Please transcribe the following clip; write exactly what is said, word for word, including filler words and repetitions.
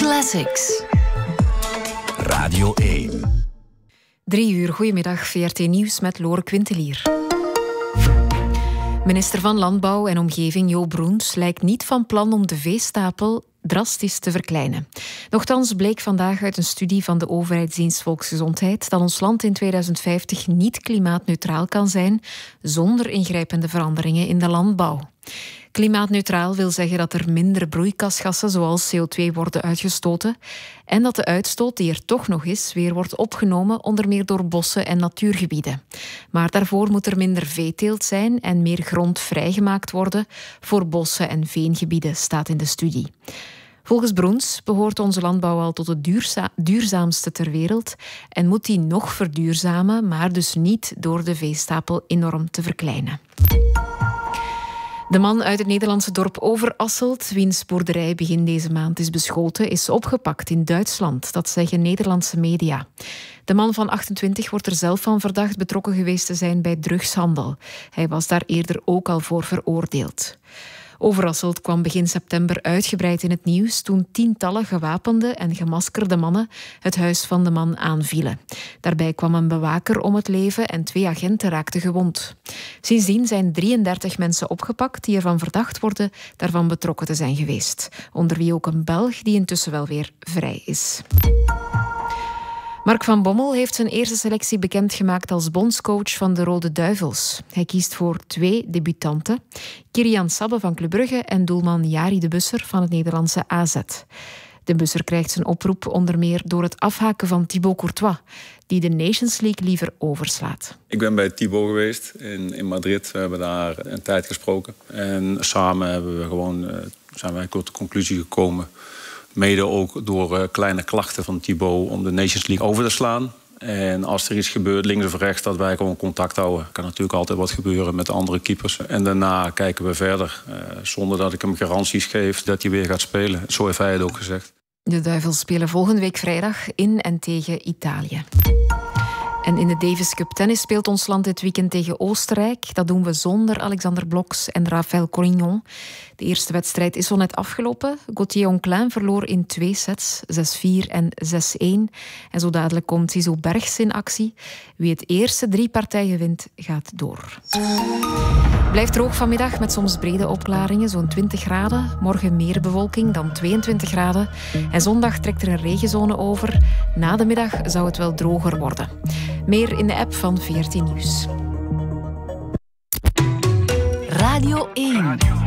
Classics. Radio één. Drie uur, goedemiddag, V R T Nieuws met Lore Quintelier. Minister van Landbouw en Omgeving Jo Broens lijkt niet van plan om de veestapel drastisch te verkleinen. Nochtans bleek vandaag uit een studie van de Overheidsdienst Volksgezondheid dat ons land in tweeduizend vijftig niet klimaatneutraal kan zijn zonder ingrijpende veranderingen in de landbouw. Klimaatneutraal wil zeggen dat er minder broeikasgassen zoals C O twee worden uitgestoten en dat de uitstoot die er toch nog is weer wordt opgenomen onder meer door bossen en natuurgebieden. Maar daarvoor moet er minder veeteelt zijn en meer grond vrijgemaakt worden voor bossen en veengebieden, staat in de studie. Volgens Broens behoort onze landbouw al tot de duurza- duurzaamste ter wereld en moet die nog verduurzamen, maar dus niet door de veestapel enorm te verkleinen. De man uit het Nederlandse dorp Overasselt, wiens boerderij begin deze maand is beschoten, is opgepakt in Duitsland. Dat zeggen Nederlandse media. De man van achtentwintig wordt er zelf van verdacht betrokken geweest te zijn bij drugshandel. Hij was daar eerder ook al voor veroordeeld. Overasselt kwam begin september uitgebreid in het nieuws toen tientallen gewapende en gemaskerde mannen het huis van de man aanvielen. Daarbij kwam een bewaker om het leven en twee agenten raakten gewond. Sindsdien zijn drieëndertig mensen opgepakt die ervan verdacht worden daarvan betrokken te zijn geweest. Onder wie ook een Belg die intussen wel weer vrij is. Mark van Bommel heeft zijn eerste selectie bekendgemaakt als bondscoach van de Rode Duivels. Hij kiest voor twee debutanten, Kirian Sabbe van Club Brugge en doelman Jari de Busser van het Nederlandse A Z. De Busser krijgt zijn oproep onder meer door het afhaken van Thibaut Courtois, die de Nations League liever overslaat. Ik ben bij Thibaut geweest in, in Madrid. We hebben daar een tijd gesproken. En samen hebben we gewoon, uh, zijn wij tot de conclusie gekomen, mede ook door uh, kleine klachten van Thibaut, om de Nations League over te slaan. En als er iets gebeurt, links of rechts, dat wij gewoon contact houden. Er kan natuurlijk altijd wat gebeuren met de andere keepers. En daarna kijken we verder, uh, zonder dat ik hem garanties geef dat hij weer gaat spelen. Zo heeft hij het ook gezegd. De Duivels spelen volgende week vrijdag in en tegen Italië. En in de Davis Cup tennis speelt ons land dit weekend tegen Oostenrijk. Dat doen we zonder Alexander Bloks en Raphaël Corignon. De eerste wedstrijd is al net afgelopen. Gauthier Onclin verloor in twee sets, zes vier en zes een. En zo dadelijk komt Zizou Bergs in actie. Wie het eerste drie partijen wint, gaat door. Blijft droog vanmiddag met soms brede opklaringen, zo'n twintig graden. Morgen meer bewolking dan tweeëntwintig graden. En zondag trekt er een regenzone over. Na de middag zou het wel droger worden. Meer in de app van V R T Nieuws. Radio één.